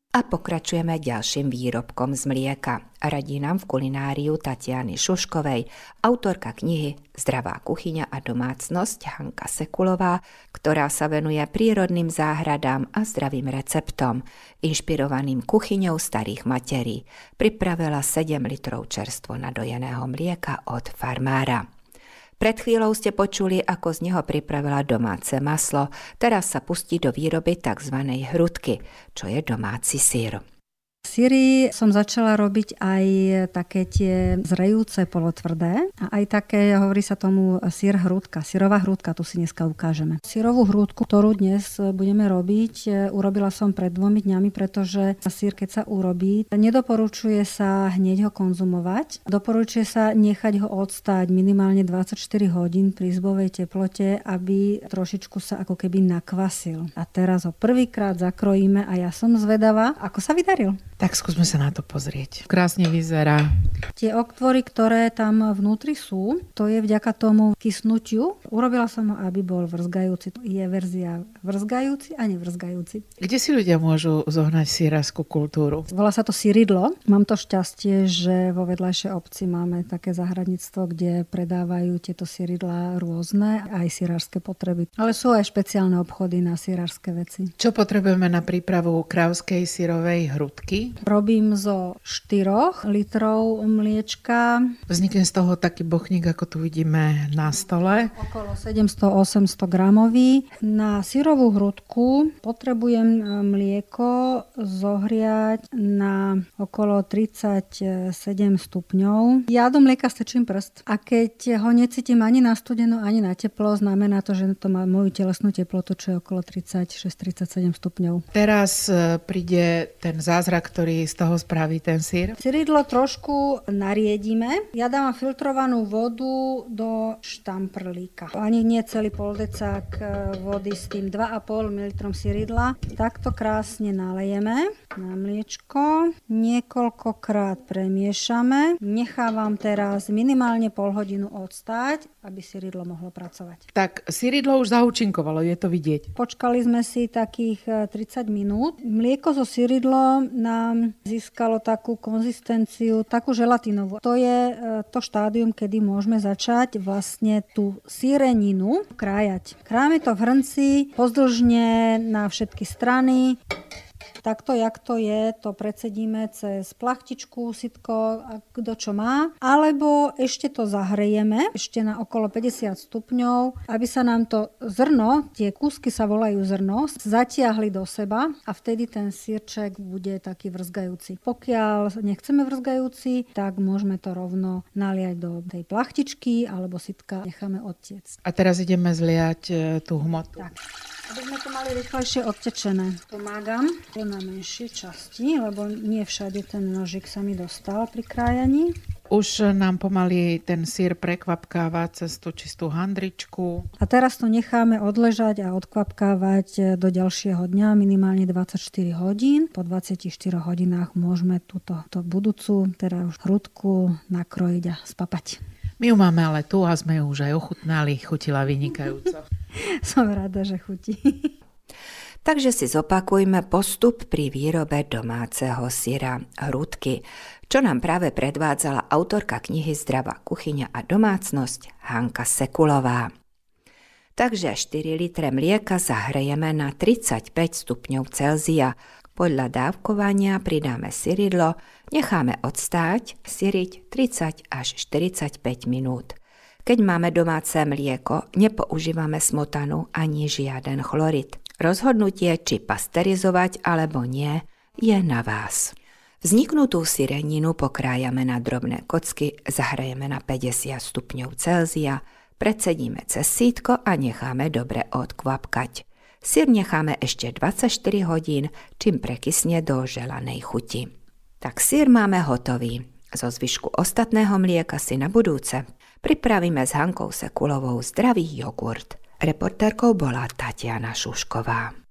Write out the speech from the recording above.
A pokračujeme ďalším výrobkom z mlieka. Radí nám v kulináriu Tatiany Šuškovej, autorka knihy Zdravá kuchyňa a domácnosť Hanka Sekulová, ktorá sa venuje prírodným záhradám a zdravým receptom, inšpirovaným kuchyňou starých materí. Pripravila 7 litrov čerstvo nadojeného mlieka od farmára. Pred chvíľou ste počuli, ako z neho pripravila domáce maslo, teraz sa pustí do výroby tzv. Hrudky, čo je domáci syr. Syry som začala robiť aj také tie zrejúce polotvrdé a aj také, hovorí sa tomu syr hrudka, syrová hrudka, tu si dneska ukážeme. Syrovú hrudku, ktorú dnes budeme robiť, urobila som pred 2 dňami, pretože syr, keď sa urobí, nedoporučuje sa hneď ho konzumovať. Doporučuje sa nechať ho odstáť minimálne 24 hodín pri izbovej teplote, aby trošičku sa ako keby nakvasil. A teraz ho prvýkrát zakrojíme a ja som zvedavá, ako sa vydaril. Tak skúsme sa na to pozrieť. Krásne vyzerá. Tie oktvory, ktoré tam vnútri sú, to je vďaka tomu kysnutiu. Urobila som ho, aby bol vrzgajúci. Je verzia vrzgajúci a nevrzgajúci. Kde si ľudia môžu zohnať sýrarskú kultúru? Volá sa to syridlo. Mám to šťastie, že vo vedľajšej obci máme také záhradníctvo, kde predávajú tieto syridlá rôzne, aj sýrarské potreby. Ale sú aj špeciálne obchody na sýrarské veci. Čo potrebujeme na prípravu kravskej syrovej hrudky? Robím zo 4 litrov mliečka. Vznikne z toho taký bochník, ako tu vidíme na stole. Okolo 700-800 gramový. Na syrovú hrudku potrebujem mlieko zohriať na okolo 37 stupňov. Ja do mlieka stečím prst a keď ho necítim ani na studeno, ani na teplo, znamená to, že to má moju telesnú teplotu, čo je okolo 36-37 stupňov. Teraz príde ten zázrak, ktorý z toho spraví ten syr. Syridlo trošku nariedime. Ja dávam filtrovanú vodu do štamprlíka. Ani nie celý poldecák vody s tým 2,5 ml syridla. Takto krásne nalejeme na mliečko. Niekoľkokrát premiešame. Nechávam teraz minimálne pol hodinu odstáť, aby syridlo mohlo pracovať. Tak syridlo už zaúčinkovalo, je to vidieť. Počkali sme si takých 30 minút. Mlieko so syridlom nám získalo takú konzistenciu, takú želatínovú. To je to štádium, kedy môžeme začať vlastne tú syreninu krájať. Krájame to v hrnci pozdĺžne na všetky strany. Takto, jak to je, to precedíme cez plachtičku, sitko, kto čo má. Alebo ešte to zahrejeme, ešte na okolo 50 stupňov, aby sa nám to zrno, tie kúsky sa volajú zrno, zatiahli do seba a vtedy ten sírček bude taký vrzgajúci. Pokiaľ nechceme vrzgajúci, tak môžeme to rovno naliať do tej plachtičky alebo sitka necháme odtiecť. A teraz ideme zliať tú hmotu. Tak. Aby sme to mali rýchlejšie odtečené. Pomágam na menšie časti, lebo nie všade ten nožik sa mi dostal pri krájaní. Už nám pomaly ten syr prekvapkáva cez tú čistú handričku. A teraz to necháme odležať a odkvapkávať do ďalšieho dňa, minimálne 24 hodín. Po 24 hodinách môžeme túto budúcu, teda už hrudku nakrojiť a spapať. My ju máme ale tu a sme ju už aj ochutnali, chutila vynikajúco. Som rada, že chutí. Takže si zopakujme postup pri výrobe domáceho syra hrudky, čo nám práve predvádzala autorka knihy Zdravá kuchyňa a domácnosť Hanka Sekulová. Takže 4 litre mlieka zahrejeme na 35 stupňov Celzia. Podľa dávkovania pridáme syridlo, necháme odstáť, syriť 30 až 45 minút. Keď máme domáce mlieko, nepoužívame smotanu ani žiaden chlorid. Rozhodnutie, či pasterizovať alebo nie, je na vás. Vzniknutú syreninu pokrájame na drobné kocky, zahrajeme na 50 stupňov Celzia, precedíme cez sítko a necháme dobre odkvapkať. Syr necháme ešte 24 hodín, čím prekysne do želanej chuti. Tak syr máme hotový. Zo zvyšku ostatného mlieka si na budúce pripravíme s Hankou Sekulovou zdravý jogurt. Reportérkou bola Tatiana Šušková.